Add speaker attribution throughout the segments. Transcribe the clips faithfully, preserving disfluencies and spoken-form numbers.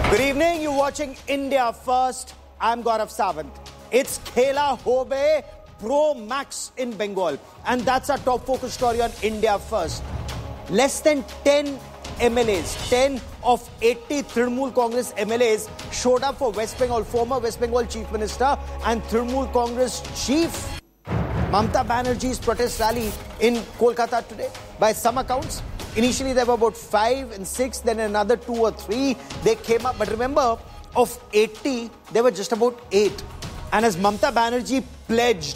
Speaker 1: Good evening, you're watching India First. I'm Gaurav Sawant. It's Khela Hobe Pro Max in Bengal. And that's our top focus story on India First. Less than ten M L As, ten of eighty Trinamool Congress M L As showed up for West Bengal, former West Bengal Chief Minister and Trinamool Congress Chief Mamata Banerjee's protest rally in Kolkata today. By some accounts, initially there were about five and six, then another two or three. They came up. But remember, of eighty, there were just about eight. And as Mamata Banerjee pledged,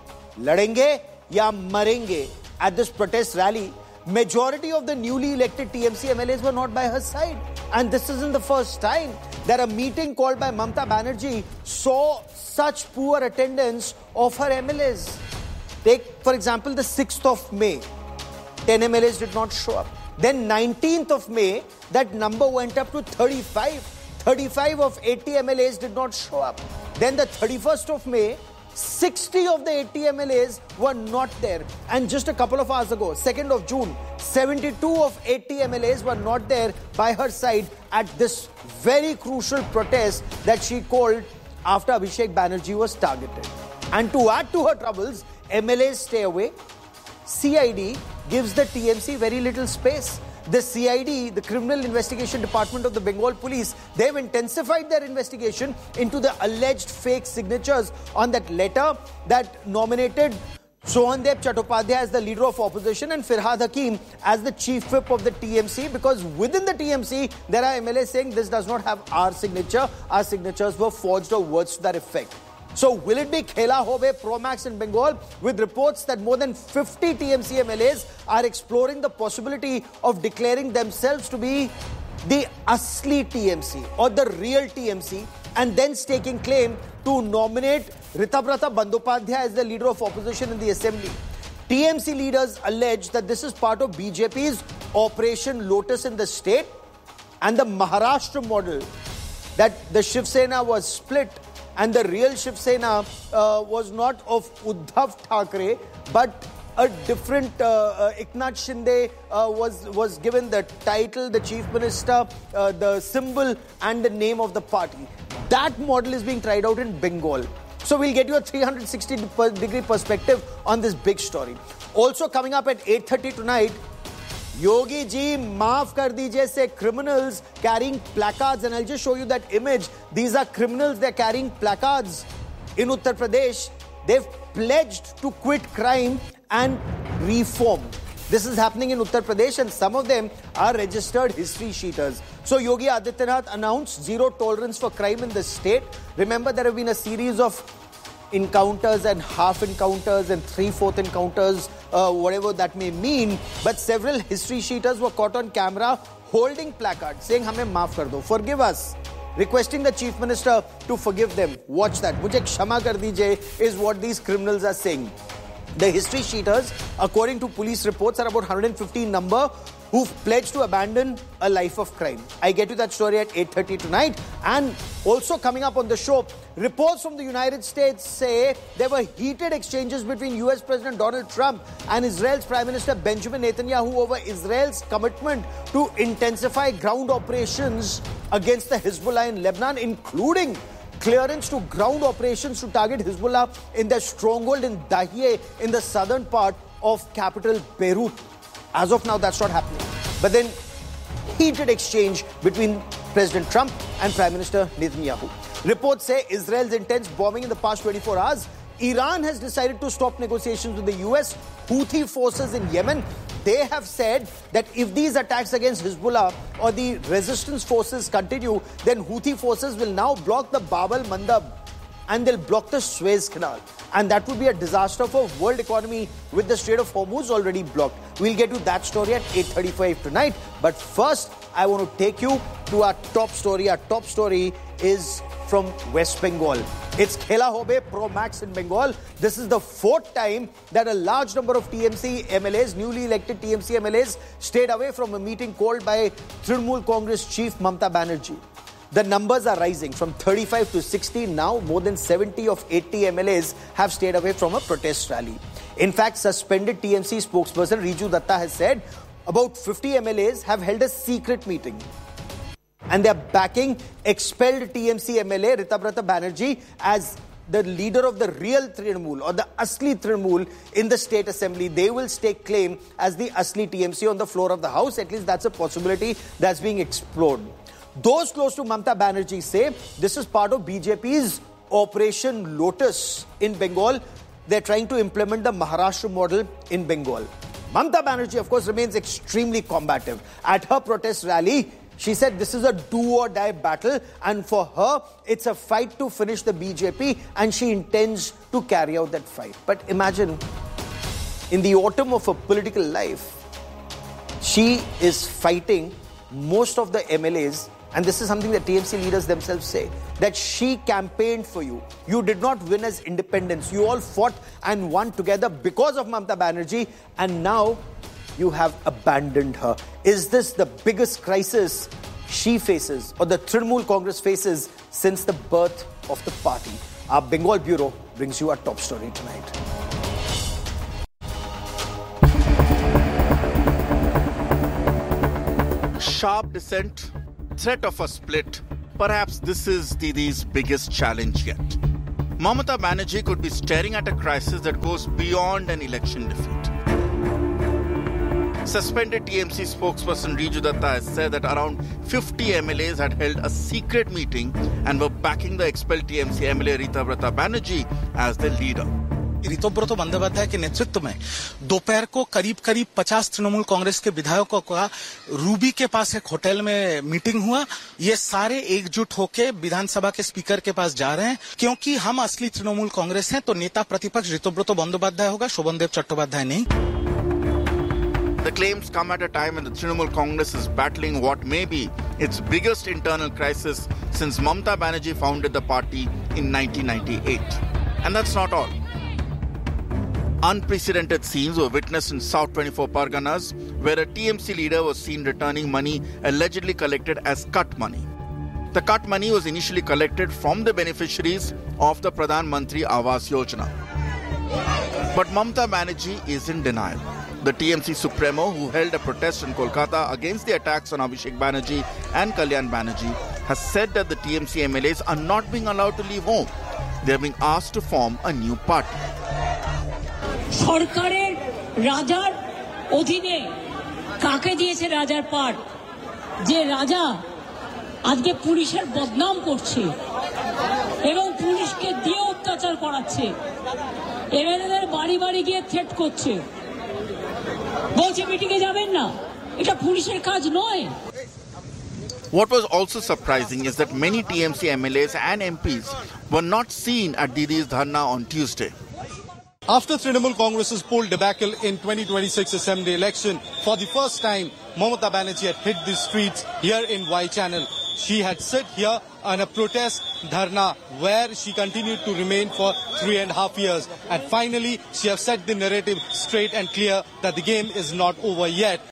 Speaker 1: ladenge ya marenge, at this protest rally, majority of the newly elected T M C M L As were not by her side. And this isn't the first time that a meeting called by Mamata Banerjee saw such poor attendance of her M L As. Take, for example, the sixth of May. ten M L As did not show up. Then nineteenth of May, that number went up to thirty-five. thirty-five of eighty M L As did not show up. Then the thirty-first of May, sixty of the eighty M L As were not there. And just a couple of hours ago, second of June, seventy-two of eighty M L As were not there by her side at this very crucial protest that she called after Abhishek Banerjee was targeted. And to add to her troubles, M L As stay away. C I D gives the T M C very little space. The C I D, the Criminal Investigation Department of the Bengal Police, they've intensified their investigation into the alleged fake signatures on that letter that nominated Sohandev Chattopadhyay as the leader of opposition and Firhad Hakim as the chief whip of the T M C, because within the T M C, there are M L As saying this does not have our signature. Our signatures were forged, or words to that effect. So will it be Khela Hobe Pro Max in Bengal, with reports that more than fifty T M C M L As are exploring the possibility of declaring themselves to be the Asli T M C or the real T M C, and then staking claim to nominate Ritabrata Bandopadhyay as the leader of opposition in the assembly. T M C leaders allege that this is part of B J P's Operation Lotus in the state, and the Maharashtra model, that the Shiv Sena was split and the real Shiv Sena uh, was not of Uddhav Thackeray, but a different uh, uh, Eknath Shinde uh, was, was given the title, the chief minister, uh, the symbol and the name of the party. That model is being tried out in Bengal. So we'll get you a three hundred sixty degree perspective on this big story. Also coming up at eight thirty tonight, Yogi ji, maaf kar dijiye, say criminals carrying placards. And I'll just show you that image. These are criminals, they're carrying placards in Uttar Pradesh. They've pledged to quit crime and reform. This is happening in Uttar Pradesh, and some of them are registered history sheeters. So Yogi Adityanath announced zero tolerance for crime in the state. Remember, there have been a series of encounters and half encounters and three-fourth encounters, uh, whatever that may mean. But several history sheeters were caught on camera holding placards saying, "Hame maaf kar do, forgive us," requesting the chief minister to forgive them. Watch that. Mujhe kshama kar dijiye is what these criminals are saying. The history sheeters, according to police reports, are about one hundred fifteen number, who've pledged to abandon a life of crime. I get you that story at eight thirty tonight. And also coming up on the show, reports from the United States say there were heated exchanges between U S President Donald Trump and Israel's Prime Minister Benjamin Netanyahu over Israel's commitment to intensify ground operations against the Hezbollah in Lebanon, including clearance to ground operations to target Hezbollah in their stronghold in Dahieh in the southern part of capital Beirut. As of now, that's not happening. But then, heated exchange between President Trump and Prime Minister Netanyahu. Reports say Israel's intense bombing in the past twenty-four hours. Iran has decided to stop negotiations with the U S. Houthi forces in Yemen, they have said that if these attacks against Hezbollah or the resistance forces continue, then Houthi forces will now block the Bab al-Mandab and they'll block the Suez Canal. And that would be a disaster for world economy with the Strait of Hormuz already blocked. We'll get to that story at eight thirty-five tonight. But first, I want to take you to our top story. Our top story is from West Bengal. It's Khela Hobe Pro Max in Bengal. This is the fourth time that a large number of T M C M L As, newly elected T M C M L As, stayed away from a meeting called by Trinamool Congress Chief Mamata Banerjee. The numbers are rising from thirty-five to sixty. Now, more than seventy of eighty M L As have stayed away from a protest rally. In fact, suspended T M C spokesperson Riju Datta has said about fifty M L As have held a secret meeting. and they're backing expelled T M C M L A Ritabrata Banerjee as the leader of the real Trinamool or the Asli Trinamool in the State Assembly. They will stake claim as the Asli T M C on the floor of the House. At least that's a possibility that's being explored. Those close to Mamata Banerjee say this is part of B J P's Operation Lotus in Bengal. They're trying to implement the Maharashtra model in Bengal. Mamata Banerjee, of course, remains extremely combative. At her protest rally, she said this is a do-or-die battle, and for her, it's a fight to finish the B J P, and she intends to carry out that fight. But imagine, in the autumn of her political life, she is fighting most of the M L As, and this is something that T M C leaders themselves say, that she campaigned for you. You did not win as independents. You all fought and won together because of Mamata Banerjee, and now you have abandoned her. Is this the biggest crisis she faces or the Trinamool Congress faces since the birth of the party? Our Bengal Bureau brings you our top story tonight.
Speaker 2: Sharp dissent, threat of a split. Perhaps this is Didi's biggest challenge yet. Mamata Banerjee could be staring at a crisis that goes beyond an election defeat. Suspended T M C spokesperson Riju Datta has said that around fifty M L As had held a secret meeting and were backing the expelled T M C M L A Ritabrata Banerjee as their leader.
Speaker 3: Ritabrata Bandyopadhyay के नेतृत्व में दोपहर को करीब करीब पचास तृणमूल कांग्रेस के विधायकों का रूबी के पास एक होटल में मीटिंग हुआ। ये सारे एकजुट होकर विधानसभा के स्पीकर के पास जा रहे हैं, क्योंकि हम असली तृणमूल कांग्रेस हैं तो नेता प्रतिपक्ष ऋतुव्रत बंदोपाध्याय होगा, शोभनदेव चट्टोपाध्याय नहीं।
Speaker 2: The claims come at a time when the Trinamool Congress is battling what may be its biggest internal crisis since Mamata Banerjee founded the party in nineteen ninety-eight. And that's not all. Unprecedented scenes were witnessed in South twenty-four Parganas, where a T M C leader was seen returning money allegedly collected as cut money. The cut money was initially collected from the beneficiaries of the Pradhan Mantri Awas Yojana. But Mamata Banerjee is in denial. The T M C Supremo, who held a protest in Kolkata against the attacks on Abhishek Banerjee and Kalyan Banerjee, has said that the T M C M L As are not being allowed to leave home. They are being asked to form a new party.
Speaker 4: সরকারের রাজার অধীনে কাকে দিয়েছে রাজার পাট, যে রাজা আজকে পুলিশের বদনাম করছে এবং পুলিশকে দিয়ে অত্যাচার করাচ্ছে, এমএলএদের বাড়ি বাড়ি গিয়ে থ্রেট করছে, বলছে মিটিংয়ে যাবেন না, এটা পুলিশের কাজ নয়।
Speaker 2: What was also surprising is that many T M C M L As and M Ps were not seen at Didi's Dharna on Tuesday.
Speaker 5: After Trinamool Congress's poll debacle in twenty twenty-six Assembly election, for the first time, Mamata Banerjee had hit the streets here in Y Channel. She had sit here on a protest dharna where she continued to remain for three and a half years. And finally, she has set the narrative straight and clear that the game is not over yet.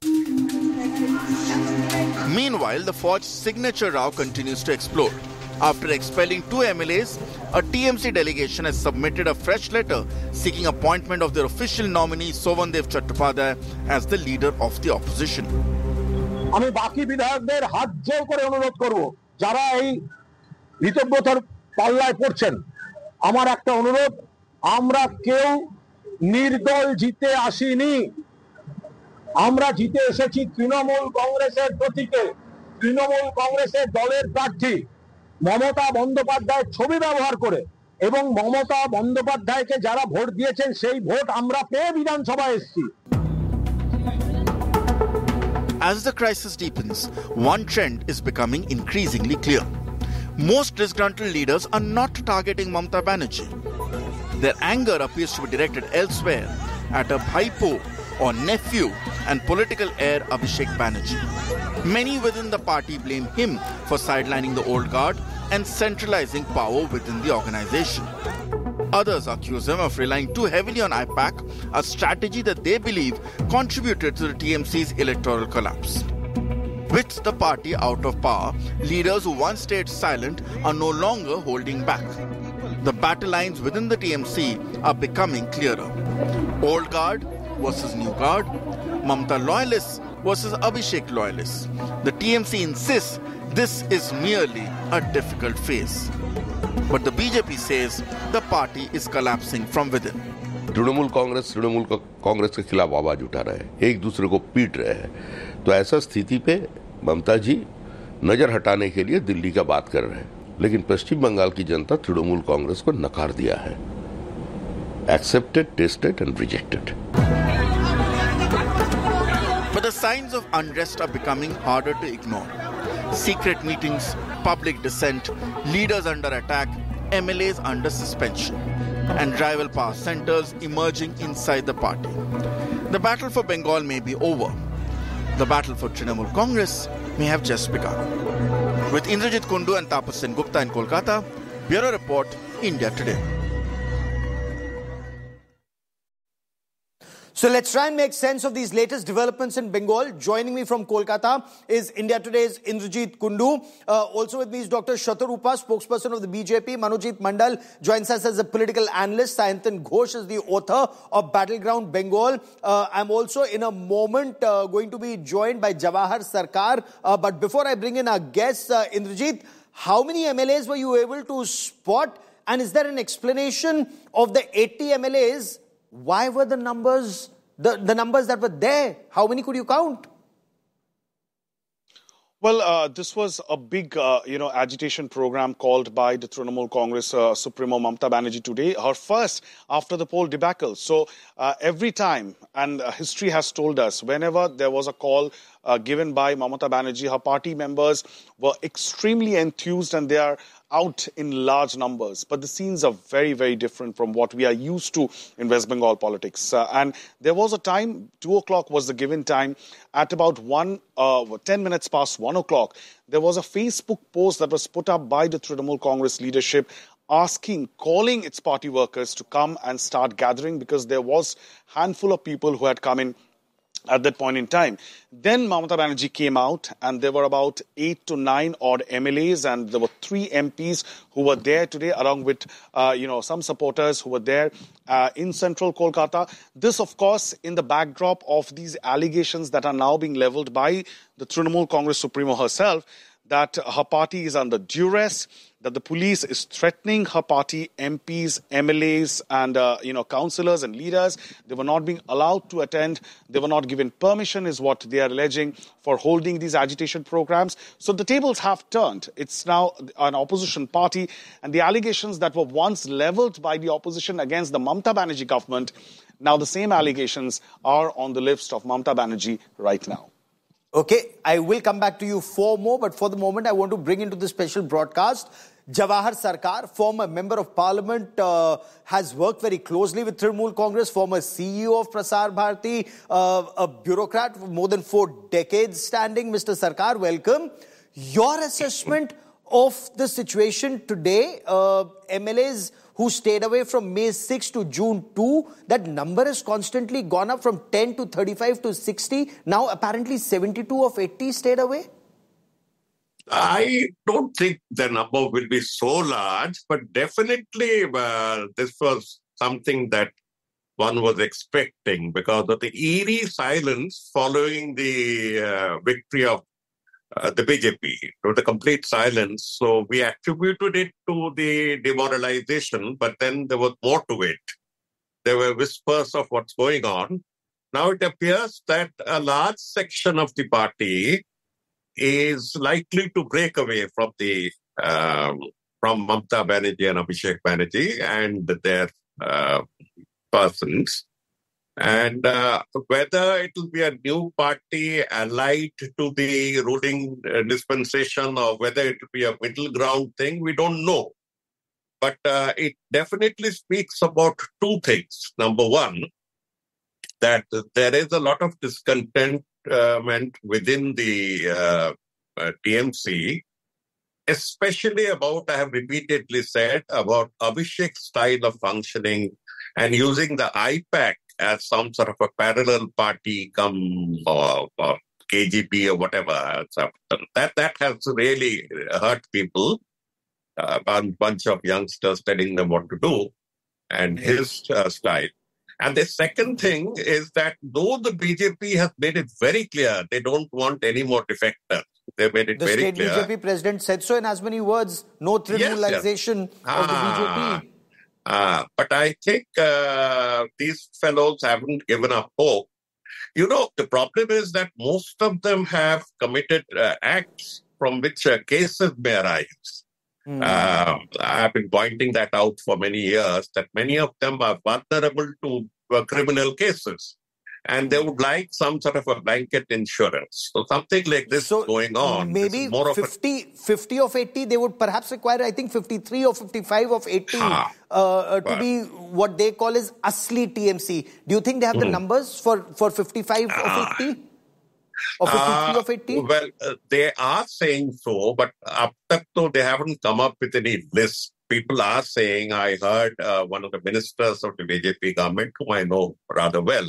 Speaker 2: Meanwhile, the forged signature row continues to explode. After expelling two M L As, a T M C delegation has submitted a fresh letter seeking appointment of their official nominee Shobhandev Chattopadhyay as the leader of the opposition.
Speaker 6: আমি বাকি বিধায়কদের হাত জোড় করে অনুরোধ করব, যারা এই ঋতব্রতর পাল্লায় পড়ছেন, আমার একটা অনুরোধ, আমরা কেউ নির্দল জিতে আসিনি, আমরা জিতে এসেছি তৃণমূল কংগ্রেসের প্রতীকে। তৃণমূল কংগ্রেসের দলের প্রার্থী মমতা বন্দ্যোপাধ্যায়ের ছবি ব্যবহার করে এবং মমতা বন্দ্যোপাধ্যায়কে যারা ভোট দিয়েছেন সেই ভোট আমরা পেয়ে বিধানসভায় এসেছি।
Speaker 2: As the crisis deepens, one trend is becoming increasingly clear. Most disgruntled leaders are not targeting Mamata Banerjee. Their anger appears to be directed elsewhere, at her bhaipo or nephew and political heir Abhishek Banerjee. Many within the party blame him for sidelining the old guard and centralizing power within the organization. Others accuse him of relying too heavily on I PAC, a strategy that they believe contributed to the T M C's electoral collapse. With the party out of power, leaders who once stayed silent are no longer holding back. The battle lines within the T M C are becoming clearer. Old guard versus new guard, Mamata loyalists versus Abhishek loyalists. The T M C insists this is merely a difficult phase. But the B J P says the party is collapsing from within.
Speaker 7: Trinamool Congress Trinamool Congress के खिलाफ आवाज उठा रहे हैं, एक दूसरे को पीट रहे हैं। तो ऐसा स्थिति पे ममता जी नजर हटाने के लिए दिल्ली का बात कर रहे हैं, लेकिन पश्चिम बंगाल की जनता तृणमूल कांग्रेस को नकार दिया है। Accepted, tasted and rejected.
Speaker 2: But the signs of unrest are becoming harder to ignore. Secret meetings, public dissent, leaders under attack, M L As under suspension, and rival power centers emerging inside the party. The battle for Bengal may be over. The battle for Trinamool Congress may have just begun. With Indrajit Kundu and Tapas Sen Gupta in Kolkata, Bureau Report, India Today.
Speaker 1: So let's try and make sense of these latest developments in Bengal. Joining me from Kolkata is India Today's Indrajit Kundu. Uh, also with me is Doctor Shatarupa, spokesperson of the B J P. Manojit Mandal joins us as a political analyst. Sayantan Ghosh is the author of Battleground Bengal. Uh, I'm also in a moment uh, going to be joined by Jawahar Sarkar. Uh, but before I bring in our guests, uh, Indrajit, how many M L As were you able to spot? And is there an explanation of the eighty M L As? Why were the numbers, the, the numbers that were there? How many could you count?
Speaker 8: Well, uh, this was a big, uh, you know, agitation program called by the Trinamool Congress uh, Supremo Mamata Banerjee today, her first after the poll debacle. So uh, every time, and uh, history has told us, whenever there was a call uh, given by Mamata Banerjee, her party members were extremely enthused and they are out in large numbers. But the scenes are very, very different from what we are used to in West Bengal politics. Uh, and there was a time, two o'clock was the given time, at about one, uh, ten minutes past one o'clock, there was a Facebook post that was put up by the Trinamool Congress leadership asking, calling its party workers to come and start gathering because there was a handful of people who had come in at that point in time. Then Mamata Banerjee came out and there were about eight to nine odd M L As and there were three M Ps who were there today along with, uh, you know, some supporters who were there uh, in central Kolkata. This, of course, in the backdrop of these allegations that are now being leveled by the Trinamool Congress Supremo herself, that her party is under duress, that the police is threatening her party M Ps, M L As and, uh, you know, councillors and leaders. They were not being allowed to attend. They were not given permission is what they are alleging for holding these agitation programs. So the tables have turned. It's now an opposition party and the allegations that were once levelled by the opposition against the Mamata Banerjee government, now the same allegations are on the lips of Mamata Banerjee right now.
Speaker 1: Okay, I will come back to you for more, but for the moment I want to bring into the special broadcast Jawahar Sarkar, former member of parliament, uh, has worked very closely with Trinamool Congress, former C E O of Prasar Bharati, uh, a bureaucrat for more than four decades standing. Mister Sarkar, welcome. Your assessment of the situation today, uh, M L As who stayed away from May sixth to June second, that number has constantly gone up from ten to thirty-five to sixty. Now apparently seventy-two of eighty stayed away.
Speaker 9: I don't think the number will be so large, but definitely uh, this was something that one was expecting because of the eerie silence following the uh, victory of Uh, the B J P, to the complete silence. So we attributed it to the demoralization, but then there was more to it. There were whispers of what's going on. Now it appears that a large section of the party is likely to break away from the um, from Mamata Banerjee and Abhishek Banerjee and their uh, persons. And uh, whether it will be a new party allied to the ruling uh, dispensation or whether it will be a middle ground thing, we don't know. But uh, it definitely speaks about two things. Number one, that there is a lot of discontent uh, within the uh, uh, T M C, especially about, I have repeatedly said, about Abhishek's style of functioning and using the I PAC as some sort of a parallel party come or, or K G P or whatever. That that has really hurt people, uh, a bunch of youngsters telling them what to do, and his uh, style. And the second thing is that though the B J P has made it very clear they don't want any more defectors, They made it
Speaker 1: the
Speaker 9: very
Speaker 1: state
Speaker 9: clear.
Speaker 1: B J P president said so in as many words. No tribunalization
Speaker 9: yes, yes.
Speaker 1: of the
Speaker 9: Ah,
Speaker 1: B J P.
Speaker 9: Ah, but I think uh, these fellows haven't given up hope. You know, the problem is that most of them have committed uh, acts from which uh, cases may arise. Mm. Uh, I've been pointing that out for many years, that many of them are vulnerable to uh, criminal cases. And they would like some sort of a blanket insurance. So something like this
Speaker 1: so
Speaker 9: going on.
Speaker 1: Maybe
Speaker 9: more
Speaker 1: fifty,
Speaker 9: of a...
Speaker 1: fifty of eighty, they would perhaps require, I think, fifty-three or fifty-five of eighty ah, uh, to be what they call as Asli T M C. Do you think they have mm. the numbers for, for fifty-five ah. of eighty? Or fifty-three uh, of eighty?
Speaker 9: Well, uh, they are saying so, but up to they haven't come up with any list. People are saying, I heard uh, one of the ministers of the B J P government, whom I know rather well,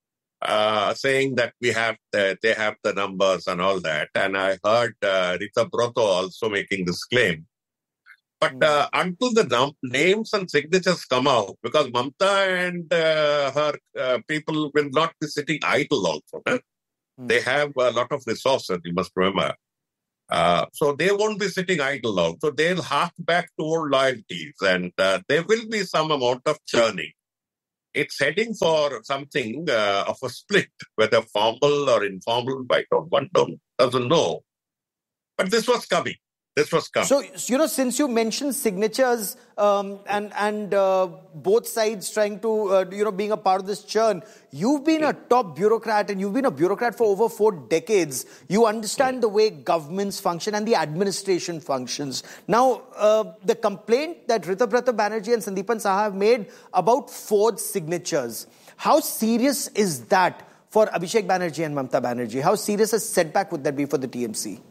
Speaker 9: Uh, saying that we have the, they have the numbers and all that. And I heard uh, Ritabroto also making this claim. But uh, until the num- names and signatures come out, because Mamta and uh, her uh, people will not be sitting idle also. Eh? Mm. They have a lot of resources, you must remember. Uh, so they won't be sitting idle also. They'll hark back to old loyalties, and uh, there will be some amount of churning. It's heading for something uh, of a split, whether formal or informal, I don't, one don't, doesn't know. But this was coming. This was coming.
Speaker 1: So, you know, since you mentioned signatures um, and, and uh, both sides trying to, uh, you know, being a part of this churn, you've been a top bureaucrat and you've been a bureaucrat for over four decades. You understand the way governments function and the administration functions. Now, uh, the complaint that Ritabrata Banerjee and Sandeepan Saha have made about forged signatures, how serious is that for Abhishek Banerjee and Mamta Banerjee? How serious a setback would that be for the T M C?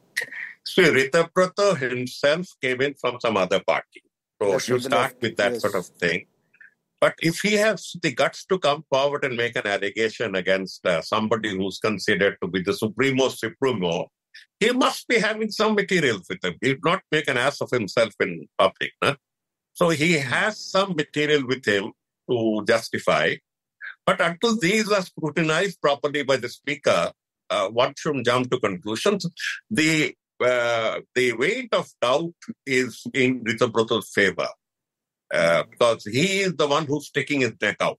Speaker 9: So Ritabrata himself came in from some other party. So yes, you start with that yes. sort of thing. But if he has the guts to come forward and make an allegation against uh, somebody who's considered to be the Supremo Supremo, he must be having some material with him. He will not make an ass of himself in public. Huh? So he has some material with him to justify. But until these are scrutinized properly by the speaker, uh, one shouldn't jump to conclusions. The Uh, the weight of doubt is in Ritabrata's favor uh, because he is the one who's sticking his neck out.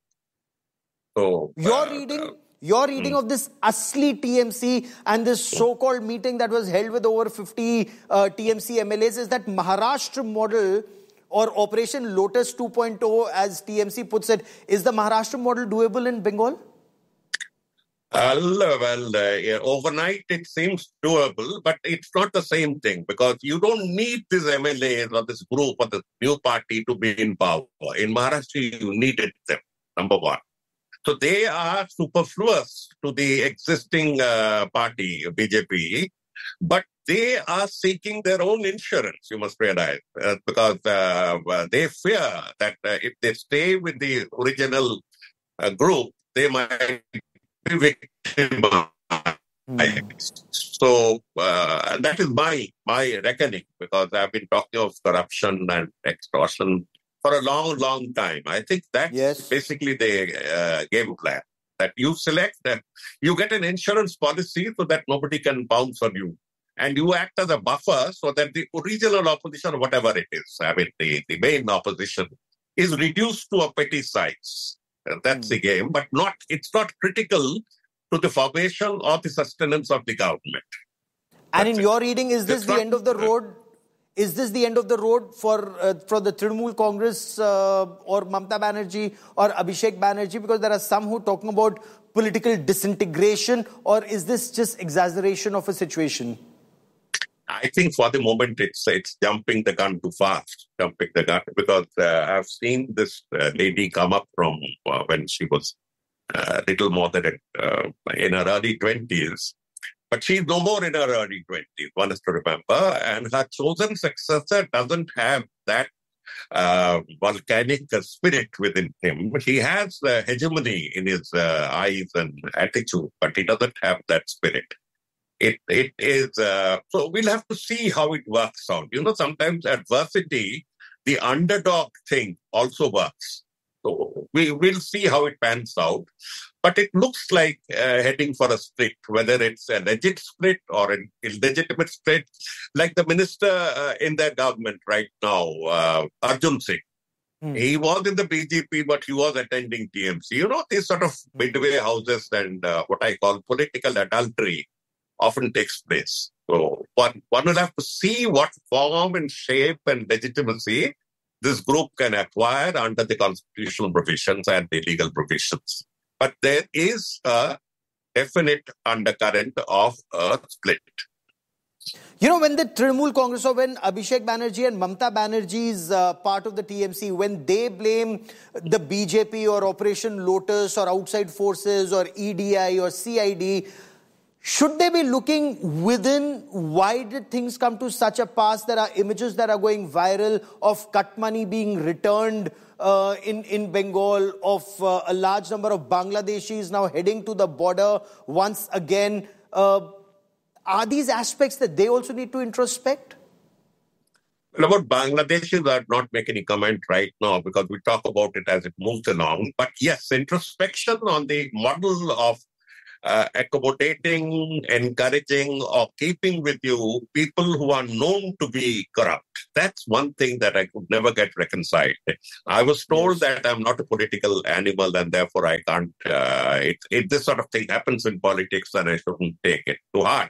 Speaker 9: So
Speaker 1: your
Speaker 9: uh,
Speaker 1: reading, your reading hmm. of this Asli T M C and this so-called meeting that was held with over fifty uh, T M C M L As is that Maharashtra model or Operation Lotus two point oh, as T M C puts it, is the Maharashtra model doable in Bengal?
Speaker 9: Well, well uh, yeah, overnight it seems doable, but it's not the same thing because you don't need these M L As or this group or this new party to be in power. In Maharashtra, you needed them, number one. So they are superfluous to the existing uh, party, B J P, but they are seeking their own insurance, you must realize, uh, because uh, they fear that uh, if they stay with the original uh, group, they might victimized. Mm. So uh, that is my my reckoning because I've been talking of corruption and extortion for a long, long time. I think that's yes. basically the uh, game plan. That you select, uh, you get an insurance policy so that nobody can bounce on you. And you act as a buffer so that the original opposition, whatever it is, I mean, the, the main opposition, is reduced to a petty size. Uh, that's mm. the game, but not. It's not critical to the formation or the sustenance of the government.
Speaker 1: And that's in your it. reading, is this it's the not, end of the road? Is this the end of the road for uh, for the Trinamool Congress uh, or Mamta Banerjee or Abhishek Banerjee? Because there are some who are talking about political disintegration, or is this just exaggeration of a situation?
Speaker 9: I think for the moment it's it's jumping the gun too fast, jumping the gun, because uh, I've seen this uh, lady come up from uh, when she was a uh, little more than uh, in her early twenties. But she's no more in her early twenties, one has to remember, and her chosen successor doesn't have that uh, volcanic spirit within him. He has uh, hegemony in his uh, eyes and attitude, but he doesn't have that spirit. It It is, uh, so we'll have to see how it works out. You know, sometimes adversity, the underdog thing also works. So we will see how it pans out. But it looks like uh, heading for a split, whether it's a legit split or an illegitimate split, like the minister uh, in their government right now, uh, Arjun Singh. Hmm. He was in the B J P, but he was attending T M C. You know, these sort of midway houses and uh, what I call political adultery often takes place. So one, one will have to see what form and shape and legitimacy this group can acquire under the constitutional provisions and the legal provisions. But there is a definite undercurrent of a split.
Speaker 1: You know, when the Trinamool Congress, or when Abhishek Banerjee and Mamta Banerjee is uh, part of the T M C, when they blame the B J P or Operation Lotus or outside forces or E D I or C I D, should they be looking within? Why did things come to such a pass? There are images that are going viral of cut money being returned uh, in, in Bengal, of uh, a large number of Bangladeshis now heading to the border once again. Uh, are these aspects that they also need to introspect?
Speaker 9: Well, about Bangladeshis, I'd not make any comment right now because we talk about it as it moves along. But yes, introspection on the model of Uh, accommodating, encouraging, or keeping with you people who are known to be corrupt. That's one thing that I could never get reconciled. I was told yes. that I'm not a political animal and therefore I can't, uh, it, it, this sort of thing happens in politics and I shouldn't take it to heart.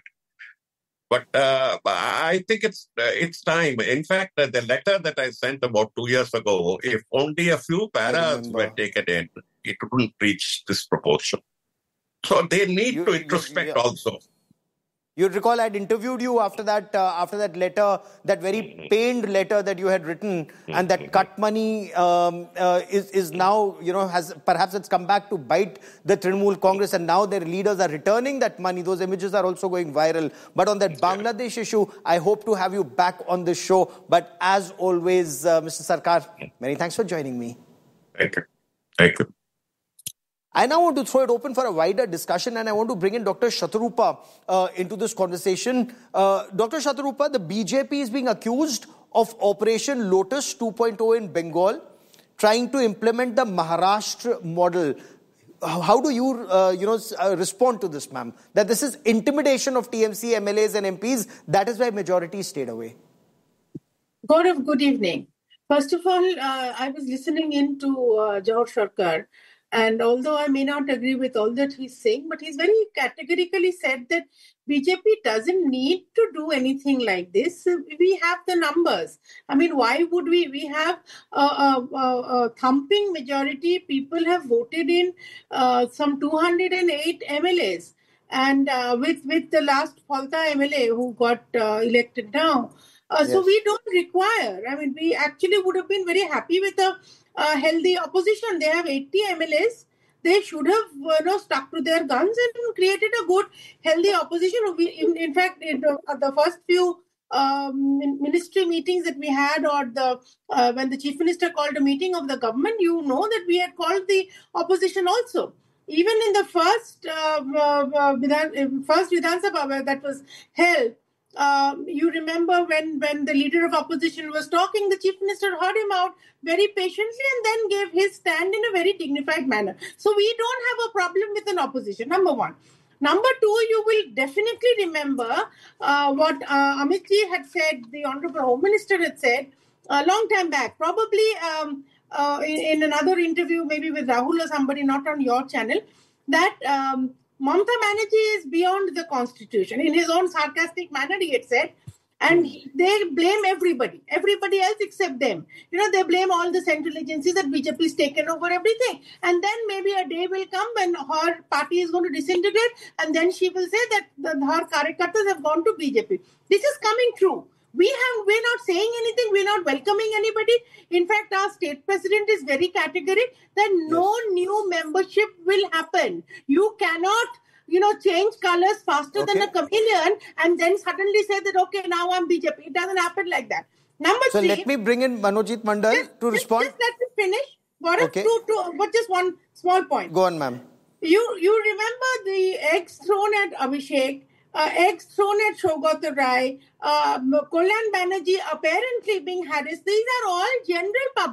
Speaker 9: But uh, I think it's uh, it's time. In fact, uh, the letter that I sent about two years ago, if only a few paras were taken in, it wouldn't reach this proportion. So they need you, to introspect you, yeah. also.
Speaker 1: You recall I'd interviewed you after that, uh, after that letter, that very mm-hmm. pained letter that you had written, mm-hmm. and that cut money um, uh, is is now, you know, has perhaps it's come back to bite the Trinamool Congress, and now their leaders are returning that money. Those images are also going viral. But on that Bangladesh yeah. issue, I hope to have you back on the show. But as always, uh, Mister Sarkar, many thanks for joining me.
Speaker 9: Thank you. Thank you.
Speaker 1: I now want to throw it open for a wider discussion, and I want to bring in Doctor Shatarupa uh, into this conversation. Uh, Doctor Shatarupa, the B J P is being accused of Operation Lotus two point oh in Bengal, trying to implement the Maharashtra model. How do you, uh, you know, uh, respond to this, ma'am? That this is intimidation of T M C M L As and M Ps. That is why majority stayed away.
Speaker 10: Gaurav, good evening. First of all, uh, I was listening in to uh, Jawahar Sarkar. And although I may not agree with all that he's saying, but he's very categorically said that B J P doesn't need to do anything like this. We have the numbers. I mean, why would we? We have a, a, a, a thumping majority. People have voted in uh, some two hundred eight M L As. And uh, with, with the last Falta M L A who got uh, elected now. Uh, yes. So we don't require. I mean, we actually would have been very happy with a Uh, healthy opposition. They have eighty M L As. They should have uh, you know, stuck to their guns and created a good, healthy opposition. We, in, in fact, in the, uh, the first few um, ministry meetings that we had, or the uh, when the chief minister called a meeting of the government, you know that we had called the opposition also. Even in the first uh, uh, Vidhan, first Vidhan Sabha that was held, Uh, you remember when, when the leader of opposition was talking, the chief minister heard him out very patiently and then gave his stand in a very dignified manner. So we don't have a problem with an opposition, number one. Number two, you will definitely remember uh, what uh, Amit ji had said, the Honorable Home Minister had said a long time back, probably um, uh, in, in another interview, maybe with Rahul or somebody, not on your channel, that um, Mamta Banerjee is beyond the constitution. In his own sarcastic manner, he had said, and he, they blame everybody, everybody else except them. You know, they blame all the central agencies that B J P is taken over everything. And then maybe a day will come when her party is going to disintegrate, and then she will say that the, her Karyakartas have gone to B J P. This is coming true. We have, we're not saying anything. We're not welcoming anybody. In fact, our state president is very categorical that no yes. new membership will happen. You cannot, you know, change colors faster okay. than a chameleon and then suddenly say that, okay, now I'm B J P. It doesn't happen like that. Number
Speaker 1: so
Speaker 10: three.
Speaker 1: So let me bring in Manojit Mandal
Speaker 10: just,
Speaker 1: to
Speaker 10: just,
Speaker 1: respond.
Speaker 10: Just let me finish. Gaurav, okay. to, to, but just one small point.
Speaker 1: Go on, ma'am.
Speaker 10: You, you remember the eggs thrown at Abhishek, Uh, eggs thrown at Saugata Rai, uh, Kalyan Banerjee apparently being harassed. These are all general public.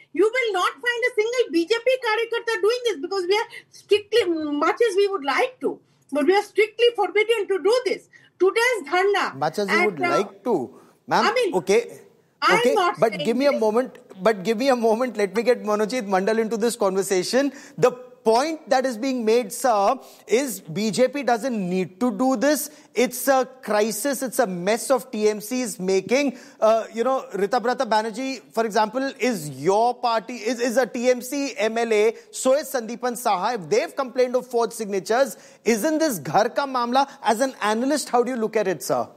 Speaker 10: you will not find a single B J P Karyakarta doing this because we are strictly, much as we would like to, but we are strictly forbidden to do this. Today's dharna.
Speaker 1: Much as you would
Speaker 10: uh,
Speaker 1: like to. Ma'am,
Speaker 10: I mean,
Speaker 1: okay.
Speaker 10: I'm
Speaker 1: Okay,
Speaker 10: not
Speaker 1: but give me a
Speaker 10: this.
Speaker 1: moment. But give me a moment. Let me get Manojit Mandal into this conversation. The point that is being made, sir, is B J P doesn't need to do this. It's a crisis. It's a mess of T M C is making. Uh, you know, Ritabrata Banerjee, for example, is your party, is, is a T M C M L A. So is Sandeepan Saha. If they've complained of forged signatures, isn't this ghar ka mamla? As an analyst, how do you look at it, sir?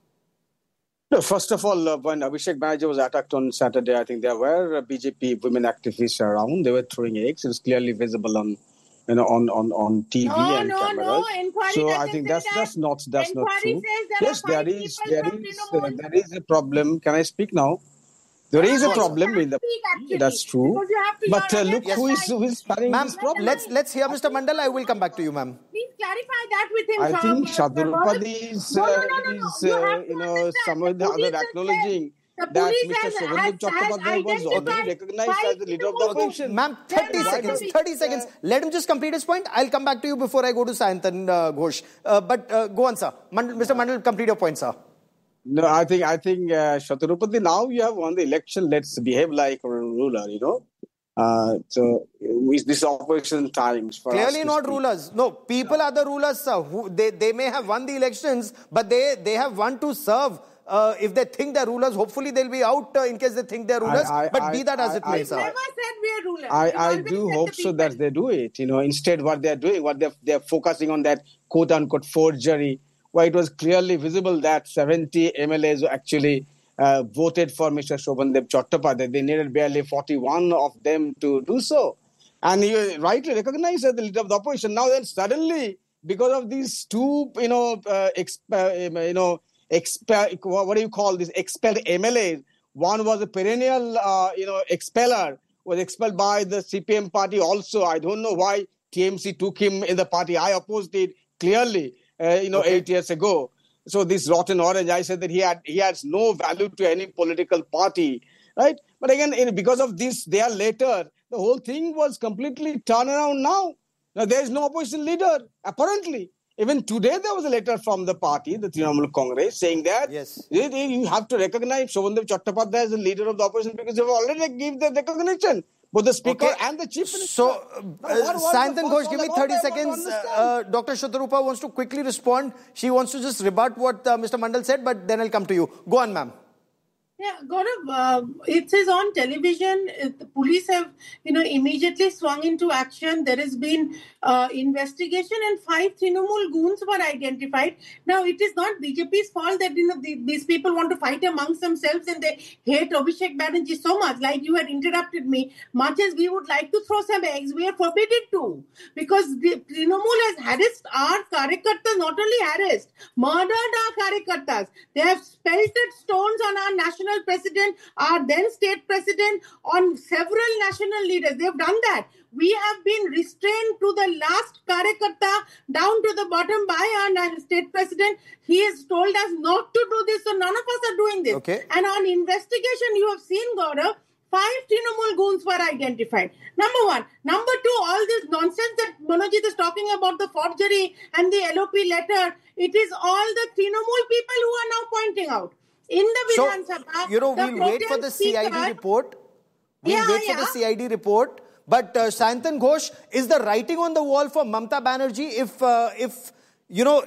Speaker 11: No, first of all, uh, when Abhishek Banerjee was attacked on Saturday, I think there were uh, B J P women activists around. They were throwing eggs. It was clearly visible on, you know, on on, on T V
Speaker 10: no,
Speaker 11: and
Speaker 10: no,
Speaker 11: cameras.
Speaker 10: No, inquiry
Speaker 11: so
Speaker 10: doesn't
Speaker 11: I think
Speaker 10: say
Speaker 11: that's
Speaker 10: that.
Speaker 11: that's not that's
Speaker 10: inquiry
Speaker 11: not true.
Speaker 10: Says there
Speaker 11: Yes,
Speaker 10: are
Speaker 11: there
Speaker 10: five
Speaker 11: is
Speaker 10: people
Speaker 11: there
Speaker 10: from
Speaker 11: is uh,
Speaker 10: Trinamool.
Speaker 11: there is a problem. Can I speak now? There is a problem in the
Speaker 10: Actually,
Speaker 11: that's true.
Speaker 10: because you have to
Speaker 11: But uh,
Speaker 10: hear
Speaker 11: look
Speaker 10: yes.
Speaker 11: who is who is spanning
Speaker 1: Ma'am,
Speaker 11: this problem.
Speaker 1: let's let's hear Mister Mandal. I will come back to you, ma'am.
Speaker 10: Please clarify that with him.
Speaker 11: I
Speaker 10: sir.
Speaker 11: think
Speaker 10: Uh,
Speaker 11: Shaturupadi is,
Speaker 10: no, no, no,
Speaker 11: uh,
Speaker 10: no, no.
Speaker 11: is
Speaker 10: You
Speaker 11: uh,
Speaker 10: have to
Speaker 11: you know,
Speaker 10: understand.
Speaker 11: some
Speaker 10: The
Speaker 11: of the other
Speaker 10: police has
Speaker 11: acknowledging
Speaker 10: said- the
Speaker 11: that
Speaker 10: police
Speaker 11: Mister
Speaker 10: has-
Speaker 11: Shobhandev
Speaker 10: has-
Speaker 11: Chattopadhyay was
Speaker 10: has
Speaker 11: already
Speaker 10: identified
Speaker 11: recognized
Speaker 10: five
Speaker 11: as the leader of the
Speaker 10: Trinamool
Speaker 11: opposition.
Speaker 1: Ma'am,
Speaker 10: There
Speaker 1: thirty
Speaker 10: are
Speaker 1: seconds,
Speaker 10: not-
Speaker 1: thirty seconds. Let him just complete his point. I'll come back to you before I go to Sayantan uh, Ghosh. Uh, but uh, go on, sir. Mandal, Mister Mandal, complete your point, sir.
Speaker 11: No, I think I think uh, Shaturupati, now you have won the election. Let's behave like a ruler, you know. Uh, so with this opposition times for us
Speaker 1: Clearly
Speaker 11: to
Speaker 1: not
Speaker 11: speak.
Speaker 1: rulers. No, people are the rulers, sir. Who, they, they may have won the elections, but they, they have won to serve. Uh, if they think they're rulers, hopefully they'll be out uh, in case they think they're rulers.
Speaker 11: I- I-
Speaker 1: but be that as
Speaker 11: I-
Speaker 1: it
Speaker 11: I-
Speaker 1: may,
Speaker 10: We've
Speaker 1: sir.
Speaker 10: never said we are rulers.
Speaker 11: I,
Speaker 10: We've
Speaker 11: I
Speaker 10: always
Speaker 11: do
Speaker 10: said
Speaker 11: hope
Speaker 10: the
Speaker 11: so
Speaker 10: people.
Speaker 11: that they do it. You know, instead what they're doing, what they're, they're focusing on that quote-unquote forgery, where it was clearly visible that seventy M L As actually uh, voted for Mister Shobhandev Chattopadhyay. They needed barely forty-one of them to do so. And you rightly recognized as the leader of the opposition. Now then suddenly, because of these two, you know, uh, exp- uh, you know, expel, what do you call this, expelled M L As, one was a perennial, uh, you know, expeller, was expelled by the C P M party also. I don't know why T M C took him in the party. I opposed it clearly, uh, you know,
Speaker 1: Okay.
Speaker 11: eight years ago. So this rotten orange, I said that he had he has no value to any political party, right? But again, in, because of this, they are later, the whole thing was completely turned around now. Now there is no opposition leader, apparently. Even today, there was a letter from the party, the Trinamool Congress, saying that
Speaker 1: Yes.
Speaker 11: they- they- you have to recognize Shobhandev Chattopadhyay as the leader of the opposition because they've already given the recognition, both the speaker
Speaker 1: Okay.
Speaker 11: and the chief minister.
Speaker 1: So, uh,
Speaker 11: Now, what was the
Speaker 1: Sayantan
Speaker 11: fuss
Speaker 1: Ghosh,
Speaker 11: all
Speaker 1: give me
Speaker 11: about?
Speaker 1: thirty
Speaker 11: I want to
Speaker 1: seconds.
Speaker 11: understand.
Speaker 1: Uh, Doctor Shatarupa wants to quickly respond. She wants to just rebut what uh, Mister Mandal said, but then I'll come to you. Go on, ma'am.
Speaker 10: Yeah, Gaurav, uh, it says on television, uh, the police have, you know, immediately swung into action. There has been uh, investigation and five Trinamool goons were identified. Now, it is not B J P's fault that, you know, the, these people want to fight amongst themselves and they hate Abhishek Banerjee so much. Like you had interrupted me, much as we would like to throw some eggs, we are forbidden to. Because the Trinamool has harassed our Karyakartas, not only harassed, murdered our Karyakartas. They have pelted stones on our national president, our then state president, on several national leaders. They have done that. We have been restrained to the last Karyakarta down to the bottom by our state president. He has told us not to do this, so none of us are doing this.
Speaker 1: Okay.
Speaker 10: And on investigation, you have seen, Gaurav, five Trinamool goons were identified. Number one. Number two, all this nonsense that Manojit is talking about, the forgery and the L O P letter, it is all the Trinamool people who are now pointing out. In the
Speaker 1: So,
Speaker 10: Vidhan Sabha,
Speaker 1: you know,
Speaker 10: the
Speaker 1: we'll wait for
Speaker 10: pro-tem
Speaker 1: the C I D
Speaker 10: speaker-
Speaker 1: report. We'll
Speaker 10: Yeah,
Speaker 1: wait for
Speaker 10: yeah.
Speaker 1: the C I D report. But uh, Sayantan Ghosh, is the writing on the wall for Mamta Banerjee if, uh, if you know,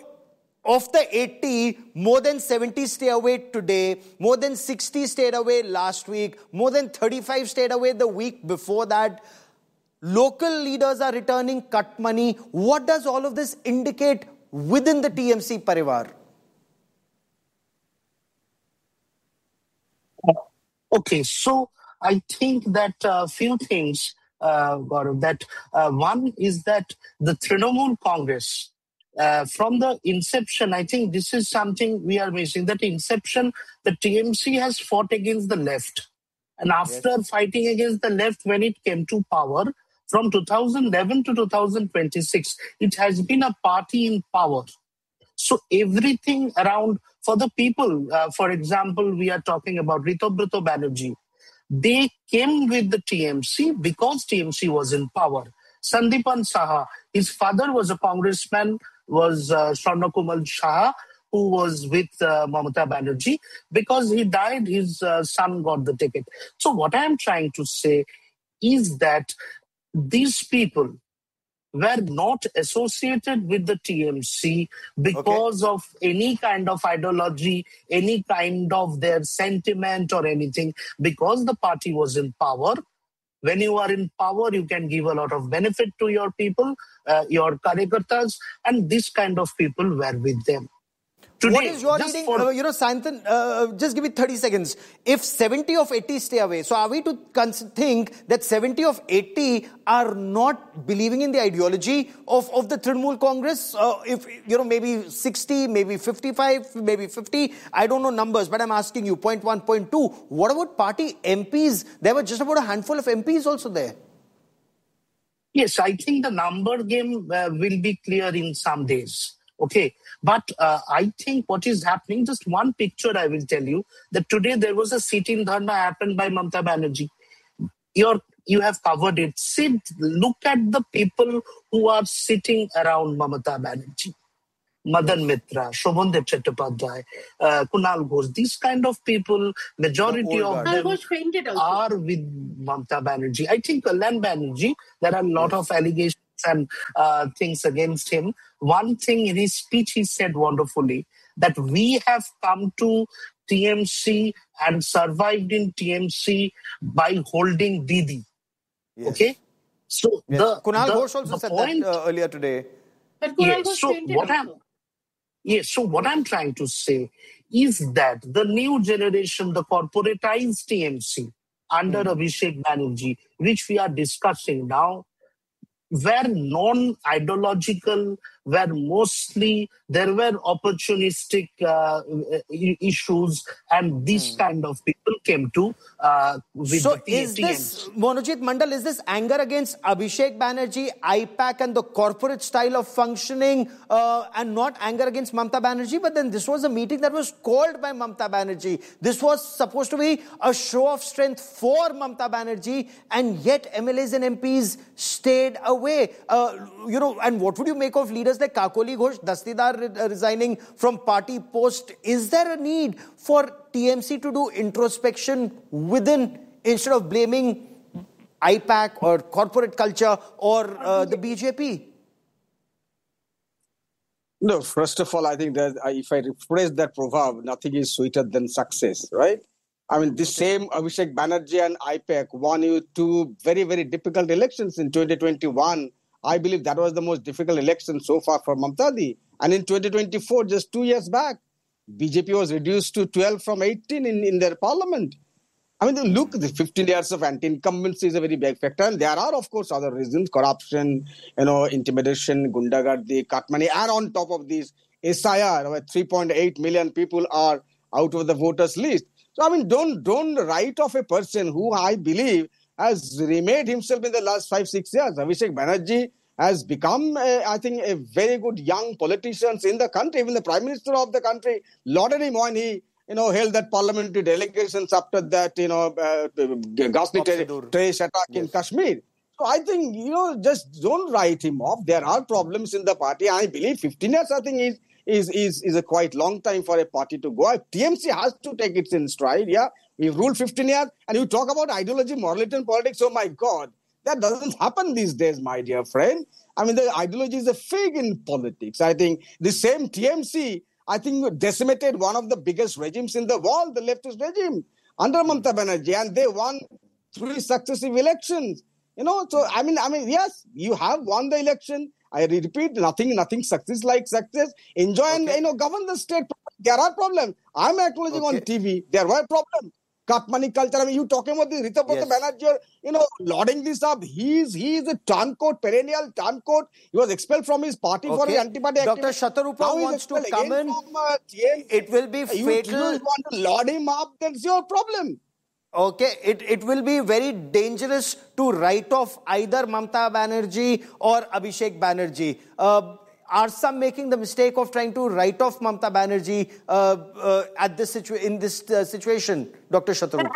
Speaker 1: of the eighty, more than seventy stay away today, more than sixty stayed away last week, more than thirty-five stayed away the week before that. Local leaders are returning cut money. What does all of this indicate within the T M C Parivar?
Speaker 12: Okay, so I think that a uh, few things, uh, Gaurav, that uh, one is that the Trinamool Congress, uh, from the inception, I think this is something we are missing, that inception, the T M C has fought against the left. And after yes. fighting against the left when it came to power, from two thousand eleven to two thousand twenty-six, it has been a party in power. So everything around, for the people, uh, for example, we are talking about Ritabrata Banerjee. they came with the T M C because T M C was in power. Sandipan Saha, his father was a congressman, was uh, Swarna Komal Shah, who was with uh, Mamata Banerjee. Because he died, his uh, son got the ticket. So what I am trying to say is that these people were not associated with the T M C because okay. of any kind of ideology, any kind of their sentiment or anything, because the party was in power. When you are in power, you can give a lot of benefit to your people, uh, your karyakartas, and this kind of people were with them. Today,
Speaker 1: what is your reading? For, uh, you know, Sayantan, uh, just give me thirty seconds. If seventy of eighty stay away, so are we to think that seventy of eighty are not believing in the ideology of, of the Trinamool Congress? Uh, if, you know, maybe sixty, maybe fifty-five, maybe fifty, I don't know numbers, but I'm asking you, point one, point two, what about party M Ps? There were just about a handful of M Ps also there.
Speaker 12: Yes, I think the number game uh, will be clear in some days. Okay, but uh, I think what is happening, just one picture I will tell you, that today there was a sit-in dharna happened by Mamata Banerjee. You're, you have covered it. Sit, look at the people who are sitting around Mamata Banerjee. Madan Mitra, Shobhandev Chattopadhyay, uh, Kunal Ghosh, these kind of people, majority of them are with Mamata Banerjee. I think Kalyan Banerjee, there are a lot yes. of allegations and uh, things against him. One thing in his speech he said wonderfully, that we have come to T M C and survived in T M C by holding Didi. Yes. Okay? So
Speaker 1: yes.
Speaker 12: the
Speaker 1: Kunal
Speaker 12: the,
Speaker 1: Ghosh also
Speaker 12: the
Speaker 1: said
Speaker 12: point,
Speaker 1: that uh, earlier today.
Speaker 10: But Kunal
Speaker 12: yes,
Speaker 10: Ghosh
Speaker 12: so what I'm, yes, so what I'm trying to say is that the new generation, the corporatized T M C under mm. Abhishek Banerjee, which we are discussing now, were non-ideological, were mostly, there were opportunistic uh, issues, and these mm. kind of people came to uh, with
Speaker 1: so
Speaker 12: the
Speaker 1: is
Speaker 12: T M C.
Speaker 1: This, Monojit Mandal, is this anger against Abhishek Banerjee, I PAC and the corporate style of functioning uh, and not anger against Mamata Banerjee? But then this was a meeting that was called by Mamata Banerjee. This was supposed to be a show of strength for Mamata Banerjee, and yet M L As and M Ps stayed away. Way, uh, you know, and what would you make of leaders like Kakoli Ghosh, Dastidar re- resigning from party post? Is there a need for T M C to do introspection within instead of blaming I PAC or corporate culture or uh, the B J P?
Speaker 11: No, first of all, I think that if I rephrase that proverb, nothing is sweeter than success, right? I mean, this same Abhishek Banerjee and I PAC won you two very, very difficult elections in twenty twenty-one. I believe that was the most difficult election so far for Mamata Di. And in twenty twenty-four, just two years back, B J P was reduced to twelve from eighteen in, in their parliament. I mean, look, the fifteen years of anti-incumbency is a very big factor. And there are, of course, other reasons, corruption, you know, intimidation, gundagardi, cut money. And on top of this, S I R, where three point eight million people are out of the voters list. So, I mean, don't don't write off a person who I believe has remade himself in the last five, six years. Abhishek Banerjee has become, a, I think, a very good young politician in the country. Even the Prime Minister of the country lauded him when he, you know, held that parliamentary delegations after that, you know, uh, ghastly terrorist attack yes. in Kashmir. So I think, you know, just don't write him off. There are problems in the party. I believe fifteen years, I think, is Is, is is a quite long time for a party to go. T M C has to take it in stride. Yeah, we've ruled fifteen years, and you talk about ideology, morality, and politics. Oh my God, that doesn't happen these days, my dear friend. I mean, the ideology is a fig in politics. I think the same T M C, I think, decimated one of the biggest regimes in the world, the leftist regime, under Mamata Banerjee, and they won three successive elections. You know, so I mean, I mean, yes, you have won the election. I repeat, nothing, nothing success like success. Enjoy okay. and, you know, govern the state. There are problems. I'm acknowledging okay. on T V. There were problems. Cut money culture. I mean, you talking about the Ritaprata yes. Banerjee, you know, lauding this up. He's he is a turncoat, perennial turncoat. He was expelled from his party okay. for his anti-party
Speaker 1: Doctor
Speaker 11: activity.
Speaker 1: Shatarupa now wants to come in. From, uh, it will be
Speaker 11: you,
Speaker 1: fatal.
Speaker 11: You want to laud him up, that's your problem.
Speaker 1: Okay, it, it will be very dangerous to write off either Mamata Banerjee or Abhishek Banerjee. Uh, are some making the mistake of trying to write off Mamata Banerjee uh, uh, at this situ- in this uh, situation, Doctor Shatarupa?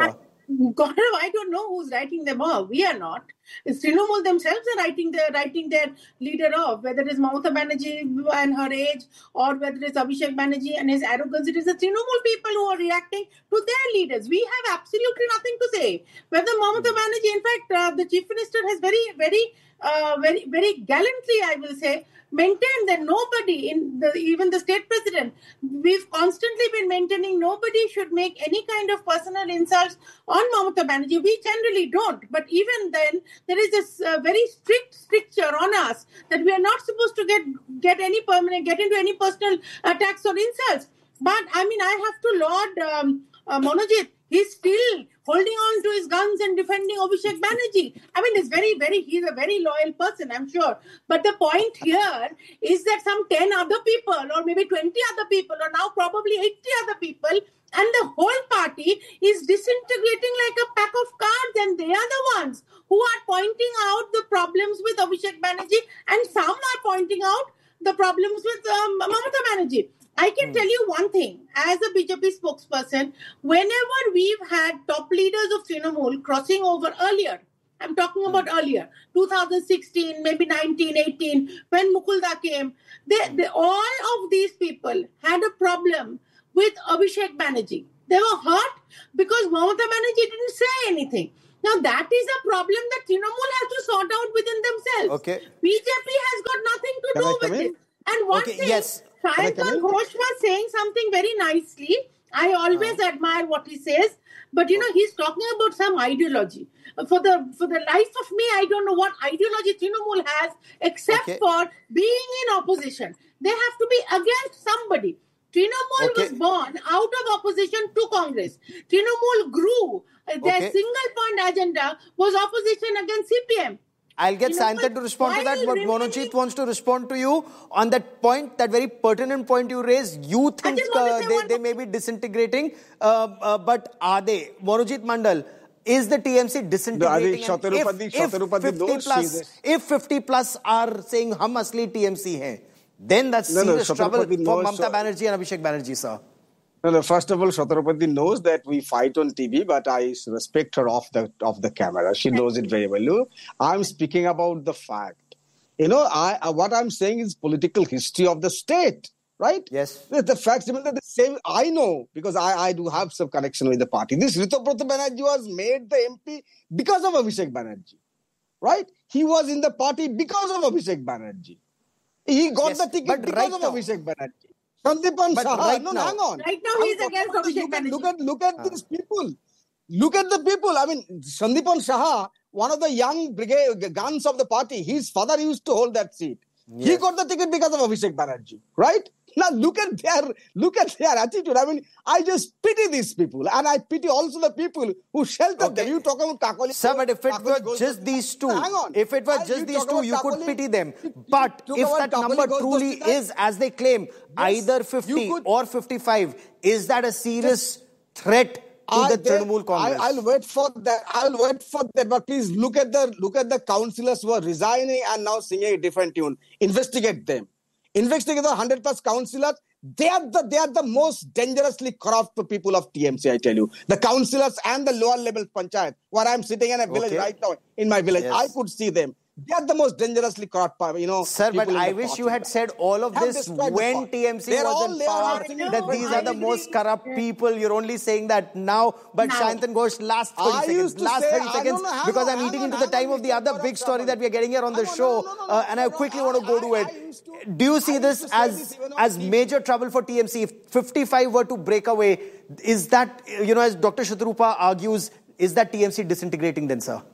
Speaker 10: Gaurav, I don't know who's writing them off. We are not. It's Trinamool themselves are writing their writing their leader off. Whether it's Mamata Banerjee and her age, or whether it's Abhishek Banerjee and his arrogance, it is the Trinamool people who are reacting to their leaders. We have absolutely nothing to say. Whether Mamata Banerjee, in fact, uh, the chief minister has very, very, uh, very, very gallantly, I will say, maintained that nobody, in the, even the state president, we've constantly been maintaining nobody should make any kind of personal insults on Mamata Banerjee. We generally don't. But even then, there is this uh, very strict stricture on us that we are not supposed to get get any permanent, get into any personal attacks or insults. But I mean, I have to laud um, uh, Monojit. He's still holding on to his guns and defending Abhishek Banerjee. I mean, it's very, very, he's a very loyal person, I'm sure. But the point here is that some ten other people, or maybe twenty other people, or now probably eighty other people, and the whole party is disintegrating like a pack of cards, and they are the ones who are pointing out the problems with Abhishek Banerjee, and some are pointing out the problems with um, Mamata Banerjee. I can tell you one thing, as a B J P spokesperson, whenever we've had top leaders of Trinamool crossing over earlier, I'm talking about earlier, two thousand sixteen, maybe nineteen, eighteen, when Mukulda came, they, they, all of these people had a problem with Abhishek Banerjee. They were hurt because Mamata Banerjee didn't say anything. Now, that is a problem that Trinamool has to sort out within themselves.
Speaker 1: Okay.
Speaker 10: B J P has got nothing to
Speaker 1: Can
Speaker 10: do
Speaker 1: I
Speaker 10: with
Speaker 1: come in?
Speaker 10: it. And one
Speaker 1: Okay,
Speaker 10: thing,
Speaker 1: yes.
Speaker 10: Sayantan Ghosh was saying something very nicely. I always uh. admire what he says. But, you know, he's talking about some ideology. For the for the life of me, I don't know what ideology Trinamool has, except
Speaker 1: okay.
Speaker 10: for being in opposition. They have to be against somebody. Trinamool
Speaker 1: okay.
Speaker 10: was born out of opposition to Congress. Trinamool grew. Their
Speaker 1: okay.
Speaker 10: single point agenda was opposition against C P M.
Speaker 1: I'll get
Speaker 10: you know,
Speaker 1: Sayantan to respond to that, but
Speaker 10: remaining...
Speaker 1: Monojit wants to respond to you on that point, that very pertinent point you raised. You think uh, they, they may be disintegrating, uh, uh, but are they? Monojit Mandal, is the T M C disintegrating?
Speaker 11: No, if, if,
Speaker 1: fifty plus, if fifty plus are saying hum asli T M C hai, then that's
Speaker 11: no,
Speaker 1: serious
Speaker 11: no,
Speaker 1: trouble for
Speaker 11: knows,
Speaker 1: Mamata so... Banerjee and Abhishek Banerjee, sir.
Speaker 11: No, no, first of all, Chhatrapati knows that we fight on T V, but I respect her off the off the camera. She knows it very well. I'm speaking about the fact. You know, I what I'm saying is political history of the state, right?
Speaker 1: Yes.
Speaker 11: The, the facts, the same. I know because I, I do have some connection with the party. This Ritubrata Banerjee was made the M P because of Abhishek Banerjee, right? He was in the party because of Abhishek Banerjee. He got yes, the ticket because right of now. Abhishek Banerjee. Sandipan Saha,
Speaker 1: right
Speaker 11: no,
Speaker 1: now,
Speaker 11: hang on.
Speaker 10: Right now he's against Abhishek Banerjee.
Speaker 11: Look at, look at, look at these people. Look at the people. I mean, Sandipan Saha, one of the young brigade guns of the party, his father used to hold that seat. Yes. He got the ticket because of Abhishek Banerjee, right? Now look at their look at their attitude. I mean, I just pity these people, and I pity also the people who sheltered okay. them. You talk about Kakoli.
Speaker 1: Sir, but if it were just these two, hang on. If it were just you these two, you Kakoli, could pity them. But if that Kakoli number truly is, as they claim, yes, either fifty could, or fifty-five, is that a serious yes. threat to I, the Trinamool Congress?
Speaker 11: I, I'll wait for that. I'll wait for that. But please look at the look at the councillors who are resigning and now singing a different tune. Investigate them. Investigate the one hundred plus councillors. They are the they are the most dangerously corrupt people of T M C, I tell you. The councillors and the lower level panchayat, where I'm sitting in a village okay. right now, in my village, yes. I could see them. They are the most dangerously corrupt, you know.
Speaker 1: Sir, but I wish party. you had said all of this when T M C They're was in power, that these are the most corrupt people. You're only saying that now. But now. Sayantan Ghosh, last thirty I seconds, last say, thirty seconds, know, because on, I'm eating on, into the time on, of the other big story that we are getting here on the show, no, no, no, uh, and I quickly want to go to it. Do you see this as as major trouble for T M C? If fifty-five were to break away, is that, you know, as Doctor Shatrupa argues, is that T M C disintegrating then, sir?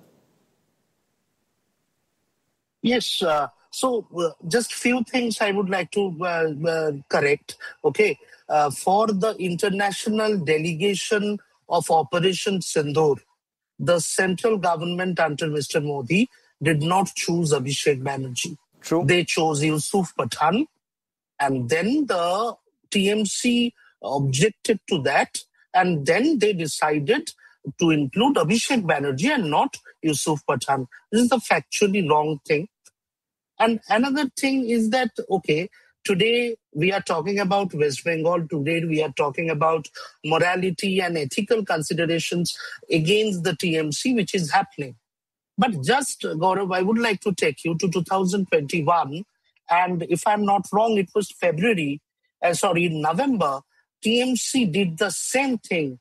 Speaker 12: Yes, uh, so uh, just few things I would like to uh, uh, correct. Okay, uh, for the international delegation of Operation Sindoor, the central government under Mister Modi did not choose Abhishek Banerjee.
Speaker 1: True.
Speaker 12: They chose Yusuf Pathan, and then the T M C objected to that, and then they decided to include Abhishek Banerjee and not Yusuf Pathan. This is the factually wrong thing. And another thing is that, okay, Today, we are talking about West Bengal. Today, we are talking about morality and ethical considerations against the T M C, which is happening. But just, Gaurav, I would like to take you to two thousand twenty-one. And if I'm not wrong, it was February, uh, sorry, November, T M C did the same thing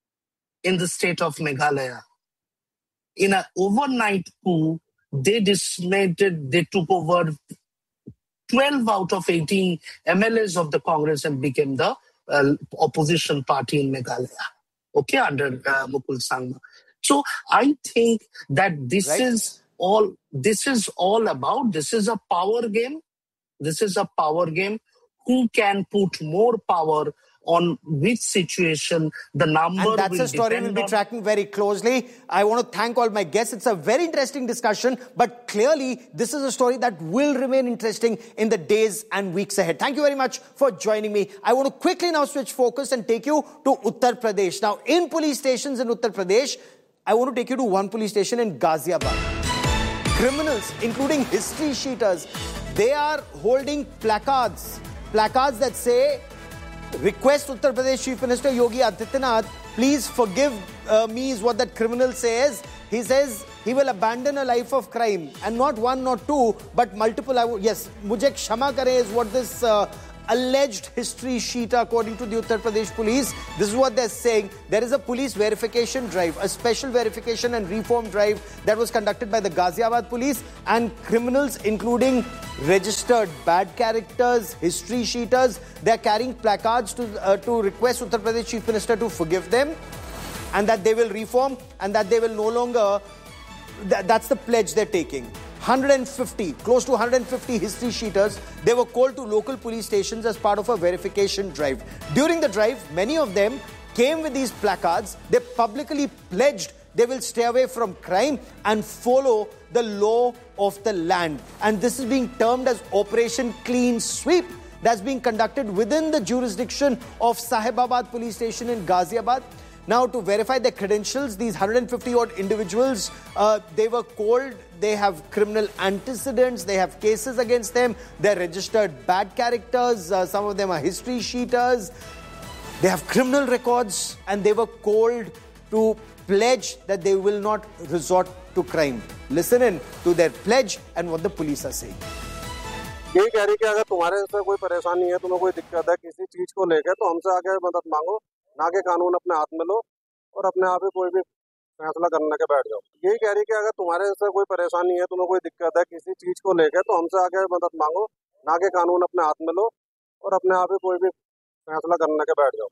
Speaker 12: in the state of Meghalaya. In an overnight coup, they dismantled, they took over twelve out of eighteen M L As of the Congress and became the uh, opposition party in Meghalaya, okay, under uh, Mukul Sangma. So I think that this right. is all, this is all about, this is a power game. This is a power game. Who can put more power on which situation, the number
Speaker 1: and that's
Speaker 12: will
Speaker 1: a story we'll be
Speaker 12: on...
Speaker 1: tracking very closely. I want to thank all my guests. It's a very interesting discussion, but clearly this is a story that will remain interesting in the days and weeks ahead. Thank you very much for joining me. I want to quickly now switch focus and take you to Uttar Pradesh. Now, in police stations in Uttar Pradesh, I want to take you to one police station in Ghaziabad. Criminals, including history sheeters, they are holding placards, placards that say, request Uttar Pradesh Chief Minister Yogi Adityanath, please forgive uh, me, is what that criminal says. He says he will abandon a life of crime. And not one, not two, but multiple. I w- yes, mujhe kshama kare is what this uh, alleged history sheet, according to the Uttar Pradesh police. This is what they're saying. There is a police verification drive, a special verification and reform drive that was conducted by the Ghaziabad police, and criminals, including registered bad characters, history sheeters, they're carrying placards to, uh, to request Uttar Pradesh Chief Minister to forgive them and that they will reform and that they will no longer, th- that's the pledge they're taking. one hundred fifty, close to one hundred fifty history sheeters, they were called to local police stations as part of a verification drive. During the drive, many of them came with these placards. They publicly pledged they will stay away from crime and follow the law of the land. And this is being termed as Operation Clean Sweep. That's being conducted within the jurisdiction of Sahibabad police station in Ghaziabad. Now, to verify their credentials, these one hundred fifty odd individuals, uh, they were called, they have criminal antecedents, they have cases against them, they're registered bad characters, uh, some of them are history sheeters, they have criminal records, and they were called to pledge that they will not resort to crime. Listen in to their pledge and what the police are saying.
Speaker 13: ये कह रही कि अगर तुम्हारे से कोई परेशानी है, तुम्हें कोई दिक्कत है किसी चीज को लेकर, तो हमसे आगे मदद मांगो, ना के कानून अपने हाथ में लो और अपने आप ही कोई भी फैसला करने के बैठ जाओ। यही कह रही कि अगर तुम्हारे से कोई परेशानी है, तुम्हें कोई दिक्कत है किसी चीज को लेकर, तो हमसे आगे मदद मांगो, ना के कानून अपने हाथ में लो और अपने आप ही कोई भी फैसला करने के बैठ जाओ।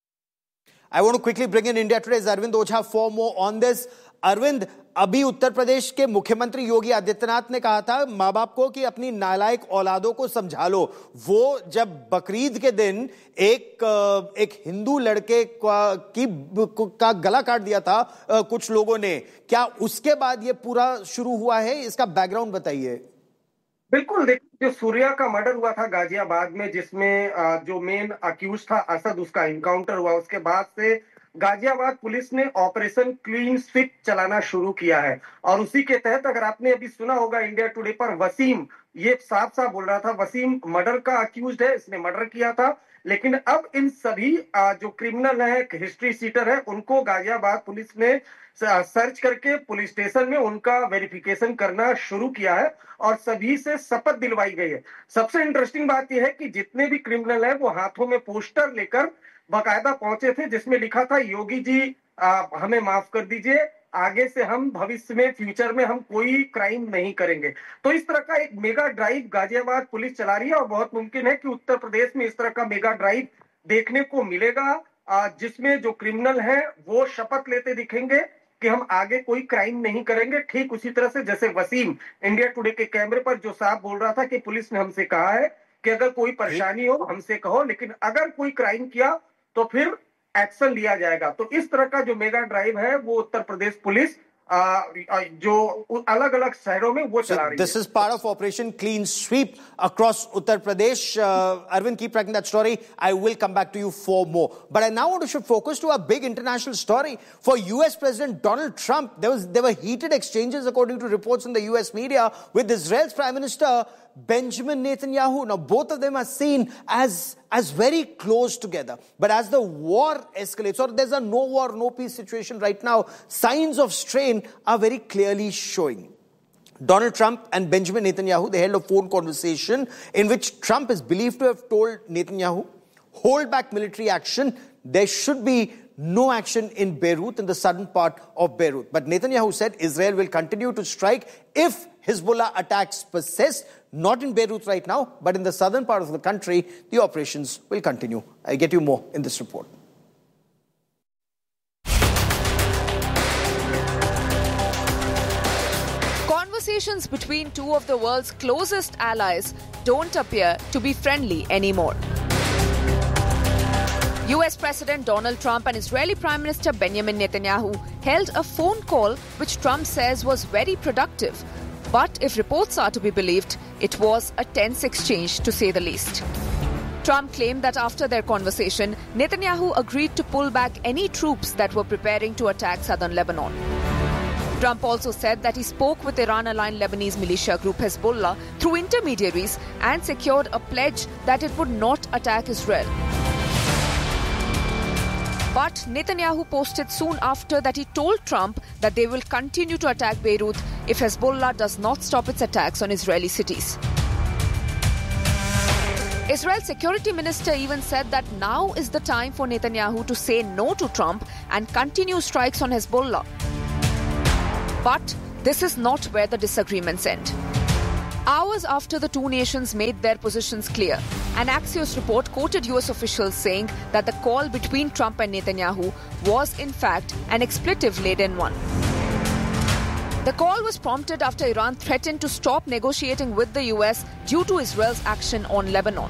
Speaker 1: I want to quickly bring in India Today's Arvind Ocha for more on this. Arvind, अभी उत्तर प्रदेश के मुख्यमंत्री योगी आदित्यनाथ ने कहा था माँ बाप को कि अपनी नालायक औलादों को समझा लो। वो जब बकरीद के दिन एक एक हिंदू लड़के की का गला काट दिया था कुछ लोगों ने, क्या उसके बाद ये पूरा शुरू हुआ है? इसका बैकग्राउंड बताइए।
Speaker 14: बिल्कुल, देखिए, जो सूर्या का मर्डर हुआ था गाजियाबाद में, जिसमें जो मेन अक्यूज था असद, उसका इनकाउंटर हुआ, उसके बाद से गाजियाबाद पुलिस ने ऑपरेशन क्लीन स्वीप चलाना शुरू किया है। और उसी के तहत, अगर आपने अभी सुना होगा इंडिया टुडे पर, वसीम ये साफ साफ बोल रहा था, वसीम मर्डर का अक्यूज्ड है, इसने मर्डर किया था। लेकिन अब इन सभी जो क्रिमिनल है, हिस्ट्री सीटर है, उनको गाजियाबाद पुलिस ने सर्च करके पुलिस स्टेशन में उनका वेरिफिकेशन करना शुरू किया है और सभी से शपथ दिलवाई गई है। सबसे इंटरेस्टिंग बात यह है कि जितने भी क्रिमिनल है वो हाथों में पोस्टर लेकर बाकायदा पहुंचे थे जिसमें लिखा था, योगी जी आ, हमें माफ कर दीजिए, आगे से हम भविष्य में, फ्यूचर में हम कोई क्राइम नहीं करेंगे। तो इस तरह का एक मेगा ड्राइव गाजियाबाद पुलिस चला रही है और बहुत मुमकिन है कि उत्तर प्रदेश में इस तरह का मेगा ड्राइव देखने को मिलेगा, जिसमें जो क्रिमिनल है वो शपथ लेते दिखेंगे कि हम आगे कोई क्राइम नहीं करेंगे। ठीक उसी तरह से जैसे वसीम इंडिया टुडे के कैमरे पर जो साहब बोल रहा था कि पुलिस ने हमसे कहा है कि अगर कोई परेशानी हो हमसे कहो, लेकिन अगर कोई क्राइम किया तो फिर एक्शन लिया जाएगा। तो इस तरह का जो मेगा ड्राइव है वो उत्तर प्रदेश पुलिस जो अलग अलग शहरों में वो चला रही है।
Speaker 1: This is part of Operation Clean Sweep across Uttar Pradesh. Uh, Arvind, keep tracking that story. I will come back to you for more. But I now want to shift focus to a big international story. For U S President Donald Trump, there was there were heated exchanges, according to reports in the U S media, with Israel's Prime Minister Benjamin Netanyahu. Now, both of them are seen as, as very close together. But as the war escalates, or there's a no war, no peace situation right now, signs of strain are very clearly showing. Donald Trump and Benjamin Netanyahu, they held a phone conversation in which Trump is believed to have told Netanyahu, hold back military action. There should be no action in Beirut, in the southern part of Beirut. But Netanyahu said Israel will continue to strike if Hezbollah attacks persist, not in Beirut right now, but in the southern part of the country, the operations will continue. I'll get you more in this report.
Speaker 15: Conversations between two of the world's closest allies don't appear to be friendly anymore. U S President Donald Trump and Israeli Prime Minister Benjamin Netanyahu held a phone call which Trump says was very productive. But if reports are to be believed, it was a tense exchange to say the least. Trump claimed that after their conversation, Netanyahu agreed to pull back any troops that were preparing to attack southern Lebanon. Trump also said that he spoke with Iran-aligned Lebanese militia group Hezbollah through intermediaries and secured a pledge that it would not attack Israel. But Netanyahu posted soon after that he told Trump that they will continue to attack Beirut if Hezbollah does not stop its attacks on Israeli cities. Israel's security minister even said that now is the time for Netanyahu to say no to Trump and continue strikes on Hezbollah. But this is not where the disagreements end. Hours after the two nations made their positions clear, an Axios report quoted U S officials saying that the call between Trump and Netanyahu was in fact an expletive-laden one. The call was prompted after Iran threatened to stop negotiating with the U S due to Israel's action on Lebanon.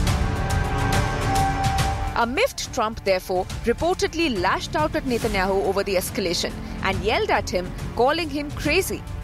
Speaker 15: A miffed Trump, therefore, reportedly lashed out at Netanyahu over the escalation and yelled at him, calling him crazy.